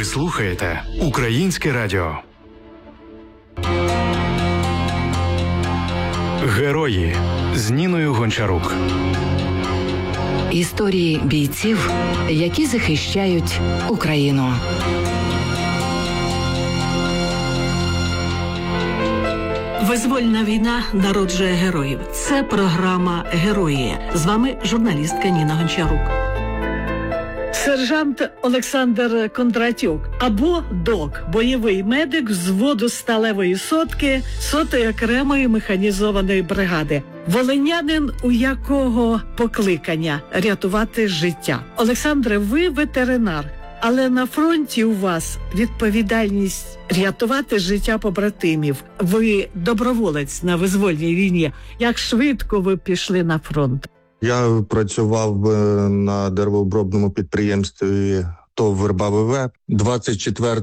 слухаєте Українське радіо. Герої з Ніною Гончарук. Історії бійців, які захищають Україну. Визвольна війна народжує героїв. Це програма «Герої». З вами журналістка Ніна Гончарук. Сержант Олександр Кондратюк або ДОК – бойовий медик взводу сталевої сотки 100-ї окремої механізованої бригади. Волинянин, у якого покликання – рятувати життя. Олександре, ви ветеринар, але на фронті у вас відповідальність рятувати життя побратимів. Ви доброволець на визвольній війні. Як швидко ви пішли на фронт? Я працював на деревообробному підприємстві ТОВ «Верба ВВ». 24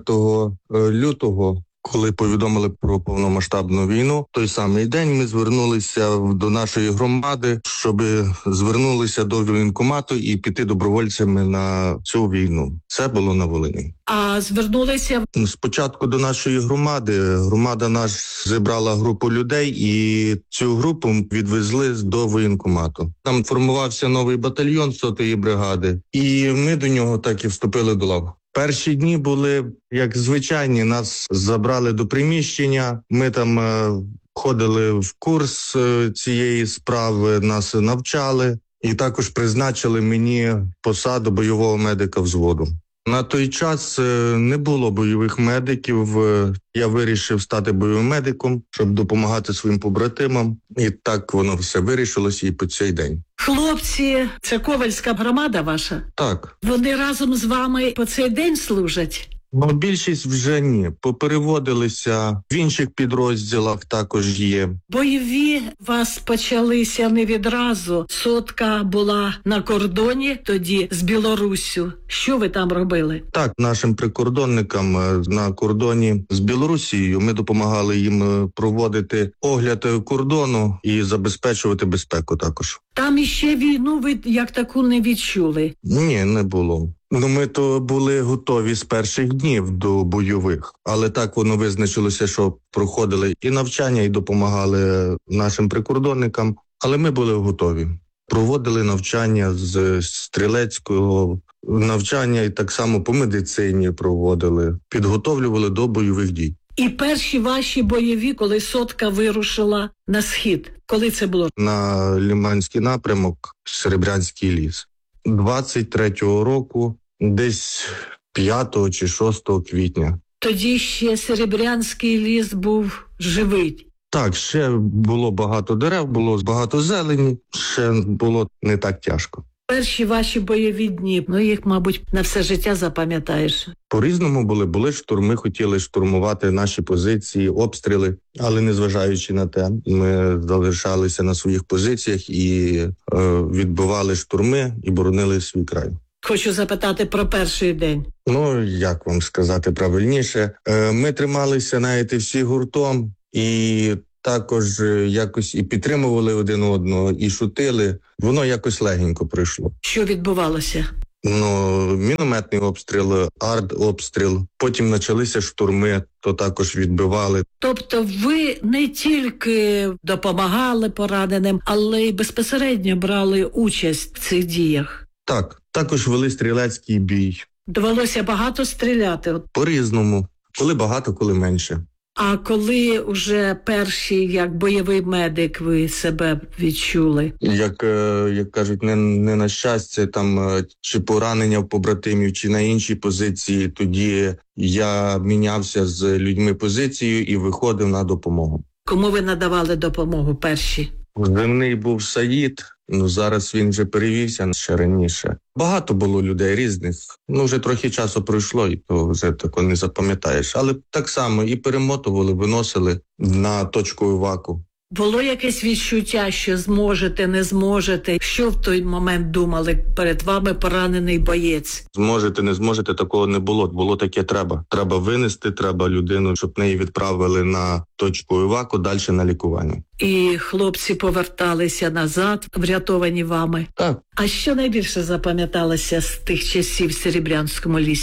лютого, коли повідомили про повномасштабну війну, той самий день ми звернулися до нашої громади, щоб звернулися до воєнкомату і піти добровольцями на цю війну. Це було на Волині. А звернулися? Спочатку до нашої громади. Громада наш зібрала групу людей і цю групу відвезли до воєнкомату. Там формувався новий батальйон 100-ї бригади, і ми до нього так і вступили до лав. Перші дні були як звичайні, нас забрали до приміщення, ми там ходили в курс цієї справи, нас навчали і також призначили мені посаду бойового медика взводу. На той час не було бойових медиків, я вирішив стати бойовим медиком, щоб допомагати своїм побратимам, і так воно все вирішилося і по цей день. Хлопці, це Ковальська громада ваша? Так. Вони разом з вами по цей день служать? Ну, більшість вже ні. Попереводилися, в інших підрозділах також є. Бойові вас почалися не відразу. Сотка була на кордоні тоді з Білоруссю. Що ви там робили? Так, нашим прикордонникам на кордоні з Білорусією ми допомагали їм проводити огляд кордону і забезпечувати безпеку також. Там іще війну ви як таку не відчули? Ні, не було. Ну, ми то були готові з перших днів до бойових, але так воно визначилося, що проходили і навчання, і допомагали нашим прикордонникам, але ми були готові. Проводили навчання з стрілецького навчання і так само по медицині проводили, підготовлювали до бойових дій. І перші ваші бойові, коли сотка вирушила на схід, коли це було? На Лиманський напрямок, Серебрянський ліс. 23-го року, десь 5 чи 6 квітня. Тоді ще Серебрянський ліс був живий. Так, ще було багато дерев, було багато зелені, ще було не так тяжко. Перші ваші бойові дні, їх, мабуть, на все життя запам'ятаєш. По-різному були штурми, хотіли штурмувати наші позиції, обстріли, але незважаючи на те, ми залишалися на своїх позиціях і відбивали штурми і боронили свій край. Хочу запитати про перший день. Ну, як вам сказати правильніше, ми трималися, знаєте, всі гуртом і також якось і підтримували один одного, і шутили. Воно якось легенько пройшло. Що відбувалося? Мінометний обстріл, артобстріл. Потім почалися штурми, то також відбивали. Тобто ви не тільки допомагали пораненим, але й безпосередньо брали участь в цих діях? Так, також вели стрілецький бій. Довелося багато стріляти? По-різному. Коли багато, коли менше. А коли вже перший, як бойовий медик, ви себе відчули? Як кажуть, не на щастя, там, чи поранення в побратимів, чи на іншій позиції, тоді я мінявся з людьми позицією і виходив на допомогу. Кому ви надавали допомогу перші? Земний був Саїд, зараз він вже перевівся ще раніше. Багато було людей різних. Вже трохи часу пройшло, і то вже тако не запам'ятаєш. Але так само і перемотували, виносили на точку ВАКу. Було якесь відчуття, що зможете, не зможете? Що в той момент думали? Перед вами поранений боєць. Зможете, не зможете, такого не було. Було таке треба. Треба винести, треба людину, щоб неї відправили на точку іваку, далі на лікування. І хлопці поверталися назад, врятовані вами? Так. А що найбільше запам'яталося з тих часів в Серебрянському лісі?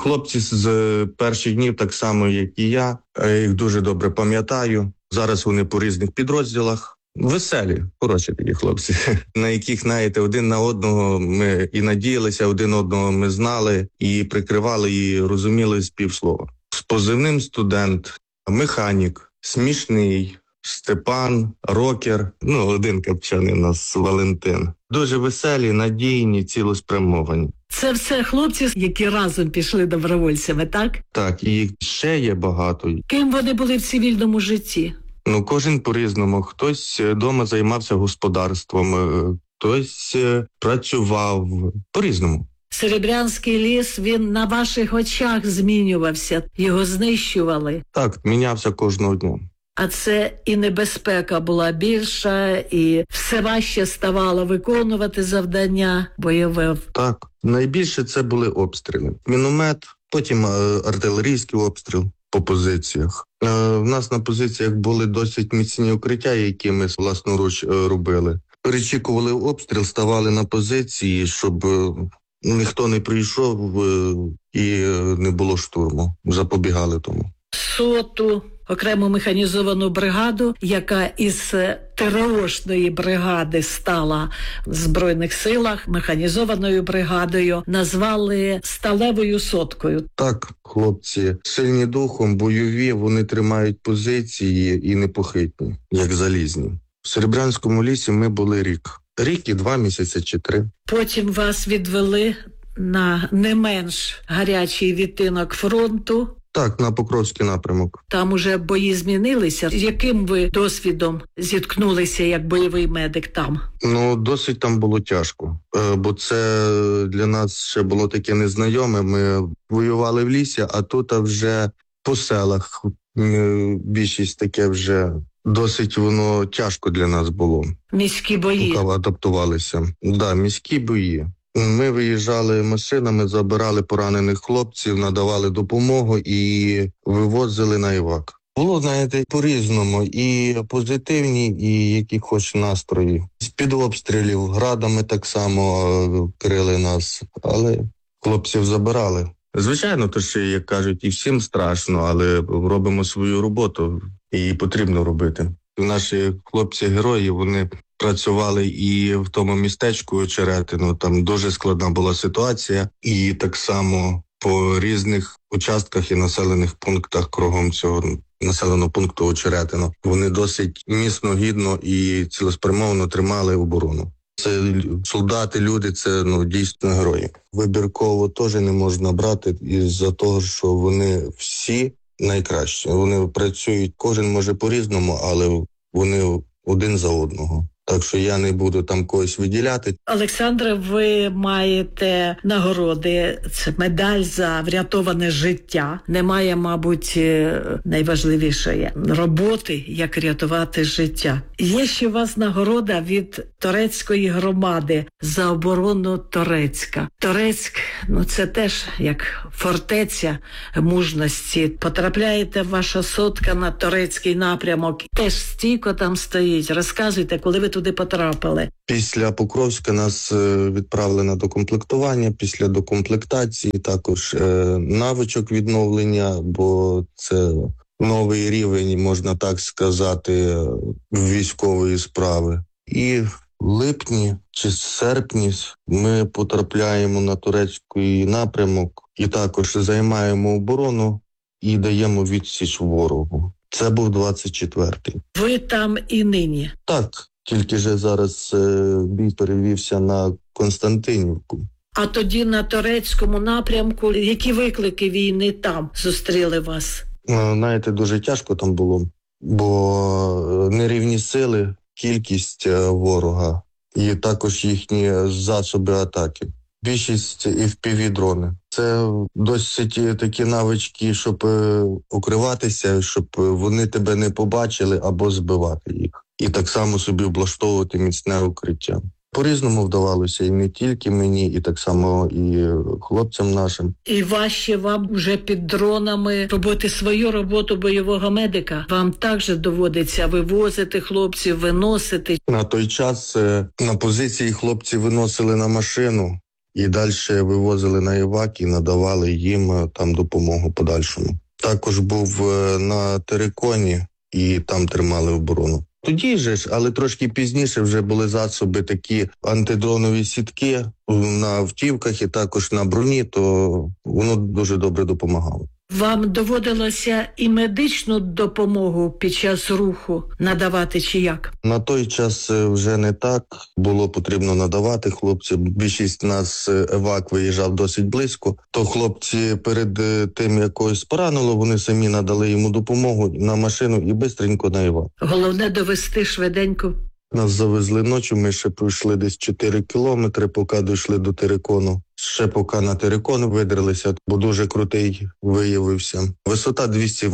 Хлопці з перших днів, так само, як і я їх дуже добре пам'ятаю. Зараз вони по різних підрозділах. Веселі, хороші такі хлопці, на яких, знаєте, один на одного ми і надіялися, один одного ми знали, і прикривали, і розуміли з півслова. З позивним студент, механік, смішний, Степан, рокер, один капчаний у нас Валентин. Дуже веселі, надійні, цілеспрямовані. Це все хлопці, які разом пішли добровольцями, так? Так, і їх ще є багато. Ким вони були в цивільному житті? Кожен по-різному. Хтось вдома займався господарством, хтось працював по-різному. Серебрянський ліс, він на ваших очах змінювався, його знищували. Так, мінявся кожного дня. А це і небезпека була більша, і все важче ставало виконувати завдання бойове. Так, найбільше це були обстріли. Міномет, потім артилерійський обстріл по позиціях. В нас на позиціях були досить міцні укриття, які ми власноруч робили. Перечікували обстріл, ставали на позиції, щоб ніхто не прийшов і не було штурму. Запобігали тому. 100-ту окрему механізовану бригаду, яка із ТРОшної бригади стала в Збройних силах механізованою бригадою, назвали «Сталевою соткою». Так, хлопці сильні духом, бойові, вони тримають позиції і непохитні, як залізні. В Серебрянському лісі ми були рік. Рік і 2 місяці чи 3. Потім вас відвели на не менш гарячий відтинок фронту. Так, на Покровський напрямок. Там уже бої змінилися. З яким ви досвідом зіткнулися як бойовий медик там? Досить там було тяжко, бо це для нас ще було таке незнайоме. Ми воювали в лісі, а тут вже по селах більшість таке вже досить воно тяжко для нас було. Міські бої. Поки адаптувалися. Да, міські бої. Ми виїжджали машинами, забирали поранених хлопців, надавали допомогу і вивозили на івак. Було, знаєте, по-різному. І позитивні, і які хоч настрої. З-під обстрілів, градами так само крили нас, але хлопців забирали. Звичайно, то ще, як кажуть, і всім страшно, але робимо свою роботу, і її потрібно робити. Наші хлопці-герої, вони працювали і в тому містечку Очеретино, там дуже складна була ситуація, і так само по різних участках і населених пунктах кругом цього населеного пункту Очеретино. Вони досить міцно, гідно і цілеспрямовано тримали оборону. Це солдати, люди, це дійсно герої. Вибірково теж не можна брати із-за того, що вони всі найкращі. Вони працюють, кожен може по-різному, але вони один за одного. Так що я не буду там когось виділяти. Олександре, ви маєте нагороди. Це медаль за врятоване життя. Немає, мабуть, найважливішої роботи, як рятувати життя. Є ще у вас нагорода від Торецької громади за оборону Торецька. Торецьк, це теж як фортеця мужності. Потрапляєте ваша сотка на Торецький напрямок. Теж стійко там стоїть. Розказуйте, коли ви туди потрапили. Після Покровська нас відправили на докомплектування, після докомплектації також навичок відновлення, бо це новий рівень, можна так сказати, військової справи. І в липні чи серпні ми потрапляємо на Турецький напрямок і також займаємо оборону і даємо відсіч ворогу. Це був 24-й. Ви там і нині? Так. Тільки же зараз бій перевівся на Константинівку. А тоді на Торецькому напрямку, які виклики війни там зустріли вас? Знаєте, дуже тяжко там було, бо нерівні сили, кількість ворога і також їхні засоби атаки. Більшість FPV-дрони. Це досить такі навички, щоб укриватися, щоб вони тебе не побачили або збивати їх. І так само собі облаштовувати міцне укриття. По-різному вдавалося і не тільки мені, і так само і хлопцям нашим. І важче вам вже під дронами робити свою роботу бойового медика? Вам також доводиться вивозити хлопців, виносити? На той час на позиції хлопці виносили на машину, і далі вивозили на івак і надавали їм там допомогу подальшому. Також був на Тереконі і там тримали оборону. Тоді ж, але трошки пізніше вже були засоби такі антидронові сітки на автівках і також на броні, то воно дуже добре допомагало. Вам доводилося і медичну допомогу під час руху надавати чи як? На той час вже не так. Було потрібно надавати хлопцям. Більшість нас евак виїжджав досить близько. То хлопці перед тим, як когось поранило, вони самі надали йому допомогу на машину і бистренько на евак. Головне довести швиденько. Нас завезли ночі, ми ще пройшли десь 4 кілометри, поки дійшли до Терекону. Ще поки на Терекон видрилися, бо дуже крутий виявився. Висота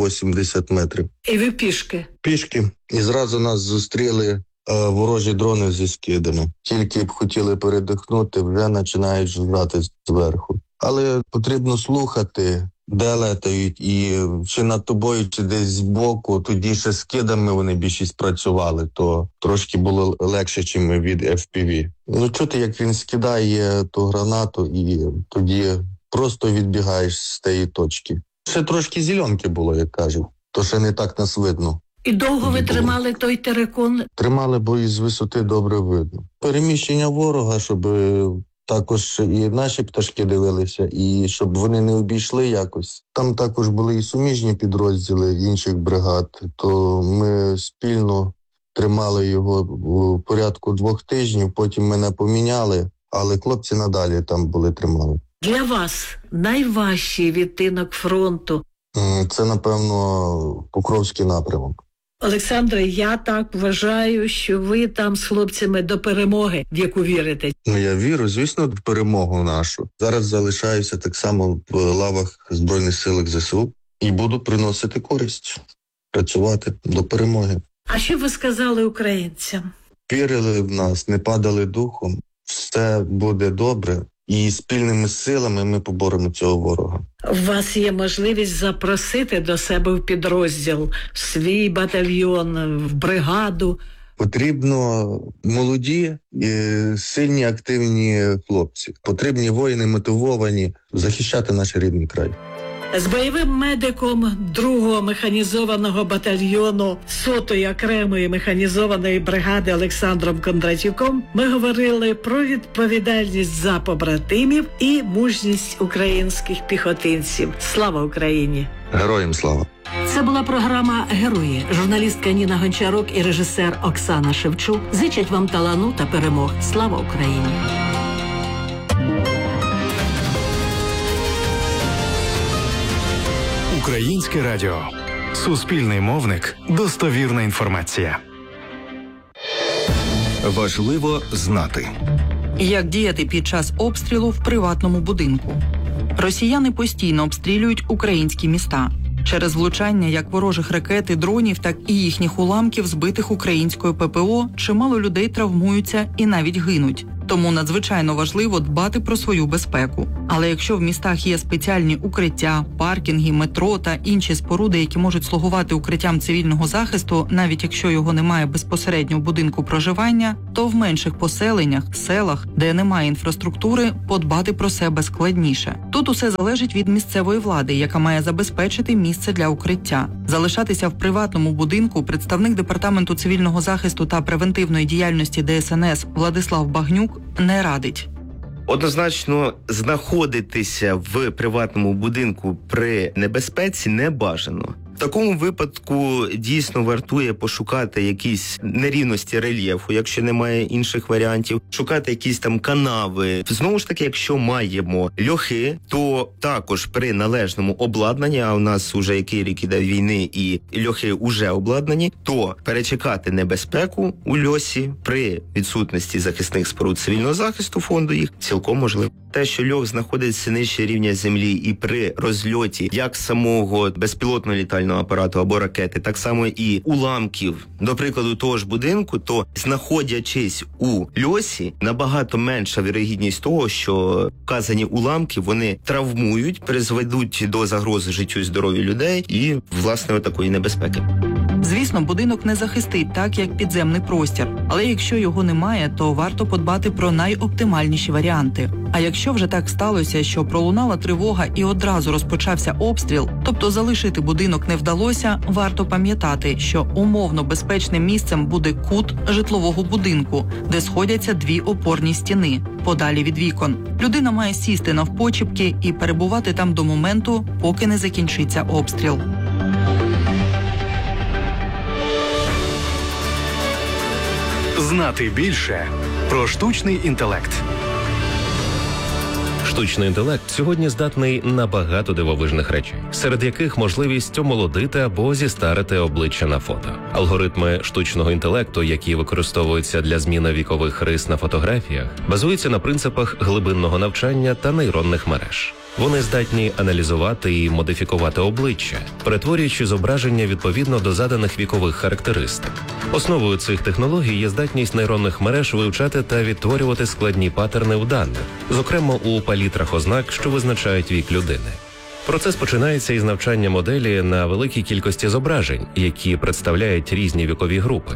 280 метрів. І ви пішки? Пішки. І зразу нас зустріли ворожі дрони зі скидами. Тільки б хотіли передихнути, вже починають жрати зверху. Але потрібно слухати, де летають, і чи над тобою, чи десь збоку. Тоді ще скидами вони більшість працювали, то трошки було легше, чим від FPV. Ну, чути, як він скидає ту гранату, і тоді просто відбігаєш з тієї точки. Ще трошки зеленки було, як кажуть, то ще не так нас видно. І довго ви тримали той Терекон? Тримали, бо із висоти добре видно. Переміщення ворога, щоб також і наші пташки дивилися, і щоб вони не обійшли якось. Там також були і суміжні підрозділи інших бригад, то ми спільно тримали його у порядку 2 тижнів, потім мене поміняли, але хлопці надалі там були тримали. Для вас найважчий відтинок фронту? Це, напевно, Покровський напрямок. Олександре, я так вважаю, що ви там з хлопцями до перемоги, в яку вірите. Ну, я вірю, звісно, в перемогу нашу. Зараз залишаюся так само в лавах Збройних сил ЗСУ і буду приносити користь, працювати до перемоги. А що ви сказали українцям? Вірили в нас, не падали духом, все буде добре. І спільними силами ми поборемо цього ворога. У вас є можливість запросити до себе в підрозділ, в свій батальйон, в бригаду. Потрібно молоді, сильні, активні хлопці. Потрібні воїни, мотивовані захищати наш рідний край. З бойовим медиком 2-го механізованого батальйону 100-ї окремої механізованої бригади Олександром Кондратюком ми говорили про відповідальність за побратимів і мужність українських піхотинців. Слава Україні! Героям слава! Це була програма «Герої». Журналістка Ніна Гончарук і режисер Оксана Шевчук зичать вам талану та перемог. Слава Україні! Українське радіо. Суспільний мовник. Достовірна інформація. Важливо знати. Як діяти під час обстрілу в приватному будинку? Росіяни постійно обстрілюють українські міста. Через влучання як ворожих ракет і дронів, так і їхніх уламків, збитих українською ППО, чимало людей травмуються і навіть гинуть. Тому надзвичайно важливо дбати про свою безпеку. Але якщо в містах є спеціальні укриття, паркінги, метро та інші споруди, які можуть слугувати укриттям цивільного захисту, навіть якщо його немає безпосередньо в будинку проживання, то в менших поселеннях, селах, де немає інфраструктури, подбати про себе складніше. Тут усе залежить від місцевої влади, яка має забезпечити місце для укриття. Залишатися в приватному будинку представник Департаменту цивільного захисту та превентивної діяльності ДСНС Владислав Багнюк не радить. Однозначно, знаходитися в приватному будинку при небезпеці не бажано. В такому випадку дійсно вартує пошукати якісь нерівності рельєфу, якщо немає інших варіантів, шукати якісь там канави. Знову ж таки, якщо маємо льохи, то також при належному обладнанні, а у нас уже який рік іде війни і льохи уже обладнані, то перечекати небезпеку у льосі при відсутності захисних споруд цивільного захисту фонду їх цілком можливо. Те, що льох знаходиться нижче рівня землі і при розльоті як самого безпілотного літального апарату або ракети, так само і уламків, до прикладу, того ж будинку, то знаходячись у льосі, набагато менша вірогідність того, що вказані уламки, вони травмують, призведуть до загрози життю і здоров'ю людей і, власне, такої небезпеки. Звісно, Звісно, будинок не захистить так, як підземний простір. Але якщо його немає, то варто подбати про найоптимальніші варіанти. А якщо вже так сталося, що пролунала тривога і одразу розпочався обстріл, тобто залишити будинок не вдалося, варто пам'ятати, що умовно безпечним місцем буде кут житлового будинку, де сходяться дві опорні стіни, подалі від вікон. Людина має сісти навпочіпки і перебувати там до моменту, поки не закінчиться обстріл. Знати більше про штучний інтелект. Штучний інтелект сьогодні здатний на багато дивовижних речей, серед яких можливість омолодити або зістарити обличчя на фото. Алгоритми штучного інтелекту, які використовуються для зміни вікових рис на фотографіях, базуються на принципах глибинного навчання та нейронних мереж. Вони здатні аналізувати і модифікувати обличчя, перетворюючи зображення відповідно до заданих вікових характеристик. Основою цих технологій є здатність нейронних мереж вивчати та відтворювати складні паттерни в даних, зокрема у палітрах ознак, що визначають вік людини. Процес починається із навчання моделі на великій кількості зображень, які представляють різні вікові групи.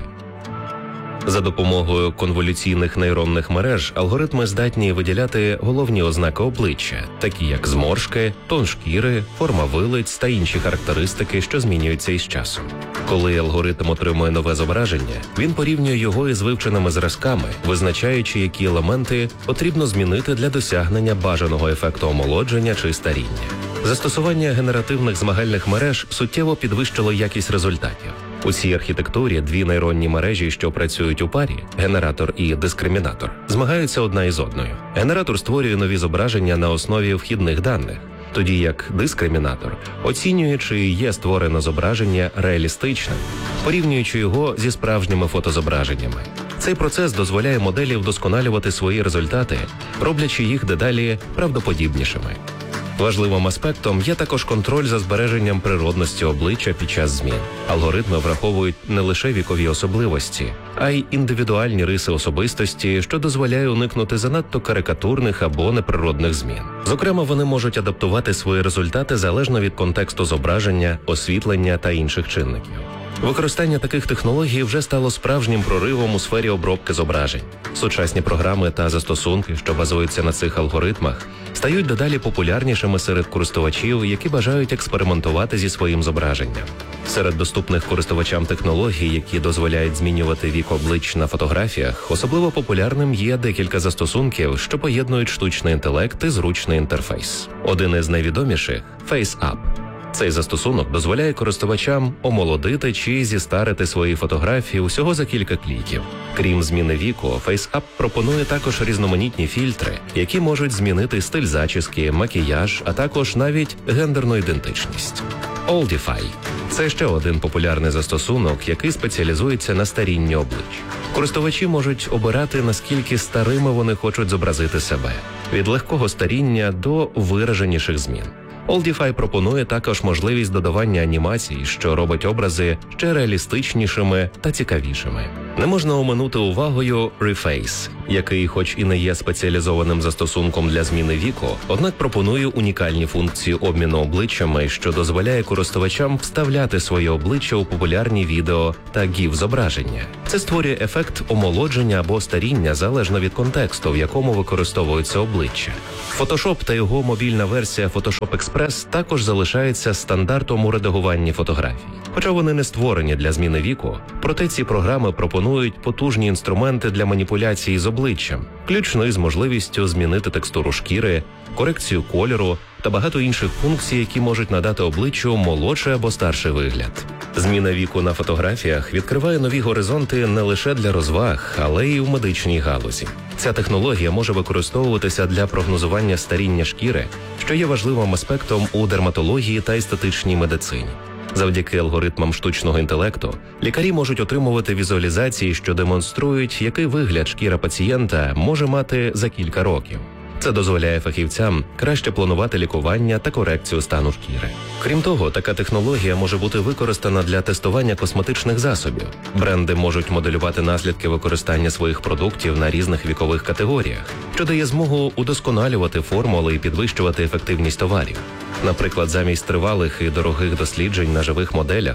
За допомогою конволюційних нейронних мереж алгоритми здатні виділяти головні ознаки обличчя, такі як зморшки, тон шкіри, форма вилиць та інші характеристики, що змінюються із часом. Коли алгоритм отримує нове зображення, він порівнює його із вивченими зразками, визначаючи, які елементи потрібно змінити для досягнення бажаного ефекту омолодження чи старіння. Застосування генеративних змагальних мереж суттєво підвищило якість результатів. У цій архітектурі дві нейронні мережі, що працюють у парі, генератор і дискримінатор, змагаються одна із одною. Генератор створює нові зображення на основі вхідних даних, тоді як дискримінатор оцінює, чи є створене зображення реалістичним, порівнюючи його зі справжніми фотозображеннями. Цей процес дозволяє моделі вдосконалювати свої результати, роблячи їх дедалі правдоподібнішими. Важливим аспектом є також контроль за збереженням природності обличчя під час змін. Алгоритми враховують не лише вікові особливості, а й індивідуальні риси особистості, що дозволяє уникнути занадто карикатурних або неприродних змін. Зокрема, вони можуть адаптувати свої результати залежно від контексту зображення, освітлення та інших чинників. Використання таких технологій вже стало справжнім проривом у сфері обробки зображень. Сучасні програми та застосунки, що базуються на цих алгоритмах, стають дедалі популярнішими серед користувачів, які бажають експериментувати зі своїм зображенням. Серед доступних користувачам технологій, які дозволяють змінювати вік облич на фотографіях, особливо популярним є декілька застосунків, що поєднують штучний інтелект і зручний інтерфейс. Один із найвідоміших – FaceApp. Цей застосунок дозволяє користувачам омолодити чи зістарити свої фотографії усього за кілька кліків. Крім зміни віку, FaceApp пропонує також різноманітні фільтри, які можуть змінити стиль зачіски, макіяж, а також навіть гендерну ідентичність. Oldify – це ще один популярний застосунок, який спеціалізується на старінні облич. Користувачі можуть обирати, наскільки старими вони хочуть зобразити себе – від легкого старіння до вираженіших змін. Oldify пропонує також можливість додавання анімацій, що робить образи ще реалістичнішими та цікавішими. Не можна оминути увагою Reface, який хоч і не є спеціалізованим застосунком для зміни віку, однак пропонує унікальні функції обміну обличчями, що дозволяє користувачам вставляти своє обличчя у популярні відео та GIF-зображення. Це створює ефект омолодження або старіння залежно від контексту, в якому використовується обличчя. Photoshop та його мобільна версія Photoshop Express також залишаються стандартом у редагуванні фотографій. Хоча вони не створені для зміни віку, проте ці програми пропонують потужні інструменти для маніпуляції з обличчям, включно із можливістю змінити текстуру шкіри, корекцію кольору та багато інших функцій, які можуть надати обличчю молодший або старший вигляд. Зміна віку на фотографіях відкриває нові горизонти не лише для розваг, але й у медичній галузі. Ця технологія може використовуватися для прогнозування старіння шкіри, що є важливим аспектом у дерматології та естетичній медицині. Завдяки алгоритмам штучного інтелекту лікарі можуть отримувати візуалізації, що демонструють, який вигляд шкіра пацієнта може мати за кілька років. Це дозволяє фахівцям краще планувати лікування та корекцію стану шкіри. Крім того, така технологія може бути використана для тестування косметичних засобів. Бренди можуть моделювати наслідки використання своїх продуктів на різних вікових категоріях, що дає змогу удосконалювати формули і підвищувати ефективність товарів. Наприклад, замість тривалих і дорогих досліджень на живих моделях,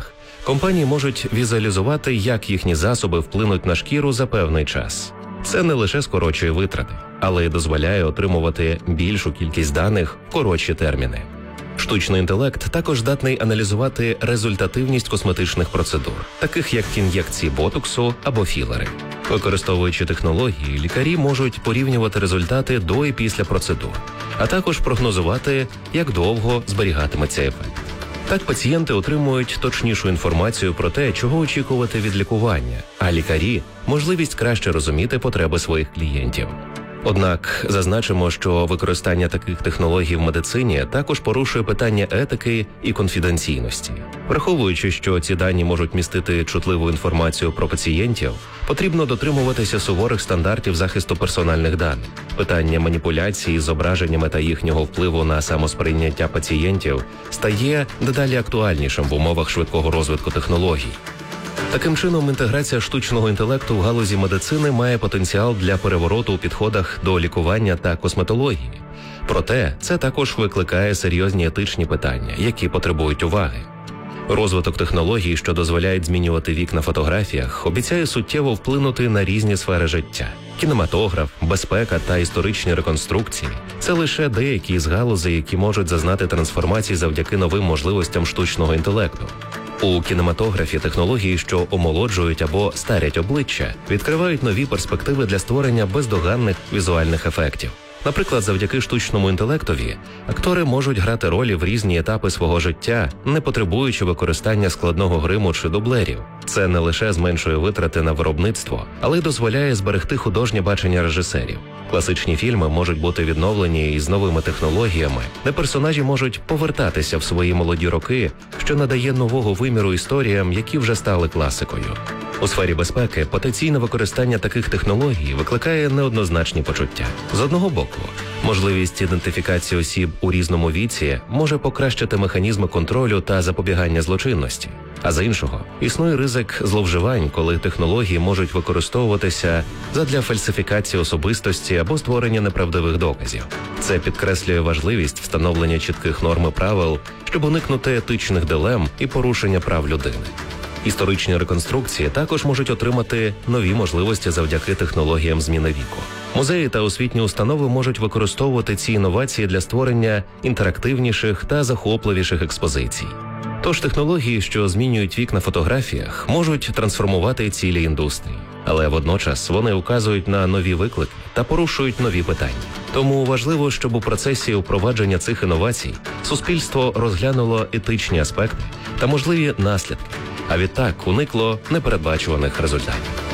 Компанії можуть візуалізувати, як їхні засоби вплинуть на шкіру за певний час. Це не лише скорочує витрати, але й дозволяє отримувати більшу кількість даних в коротші терміни. Штучний інтелект також здатний аналізувати результативність косметичних процедур, таких як ін'єкції ботоксу або філери. Використовуючи технології, лікарі можуть порівнювати результати до і після процедур, а також прогнозувати, як довго зберігатиметься ефект. Так пацієнти отримують точнішу інформацію про те, чого очікувати від лікування, а лікарі – можливість краще розуміти потреби своїх клієнтів. Однак зазначимо, що використання таких технологій в медицині також порушує питання етики і конфіденційності. Враховуючи, що ці дані можуть містити чутливу інформацію про пацієнтів, потрібно дотримуватися суворих стандартів захисту персональних даних. Питання маніпуляції з зображеннями та їхнього впливу на самосприйняття пацієнтів стає дедалі актуальнішим в умовах швидкого розвитку технологій. Таким чином, інтеграція штучного інтелекту в галузі медицини має потенціал для перевороту у підходах до лікування та косметології. Проте, це також викликає серйозні етичні питання, які потребують уваги. Розвиток технологій, що дозволяють змінювати вік на фотографіях, обіцяє суттєво вплинути на різні сфери життя. Кінематограф, безпека та історичні реконструкції – це лише деякі з галузей, які можуть зазнати трансформації завдяки новим можливостям штучного інтелекту. У кінематографі технології, що омолоджують або старять обличчя, відкривають нові перспективи для створення бездоганних візуальних ефектів. Наприклад, завдяки штучному інтелектові актори можуть грати ролі в різні етапи свого життя, не потребуючи використання складного гриму чи дублерів. Це не лише зменшує витрати на виробництво, але й дозволяє зберегти художнє бачення режисерів. Класичні фільми можуть бути відновлені із новими технологіями, де персонажі можуть повертатися в свої молоді роки, що надає нового виміру історіям, які вже стали класикою. У сфері безпеки потенційне використання таких технологій викликає неоднозначні почуття. З одного боку, можливість ідентифікації осіб у різному віці може покращити механізми контролю та запобігання злочинності. А з іншого, існує ризик зловживань, коли технології можуть використовуватися задля фальсифікації особистості або створення неправдивих доказів. Це підкреслює важливість встановлення чітких норм і правил, щоб уникнути етичних дилем і порушення прав людини. Історичні реконструкції також можуть отримати нові можливості завдяки технологіям зміни віку. Музеї та освітні установи можуть використовувати ці інновації для створення інтерактивніших та захопливіших експозицій. Тож технології, що змінюють вік на фотографіях, можуть трансформувати цілі індустрії. Але водночас вони указують на нові виклики та порушують нові питання. Тому важливо, щоб у процесі впровадження цих інновацій суспільство розглянуло етичні аспекти та можливі наслідки, а відтак уникло непередбачуваних результатів.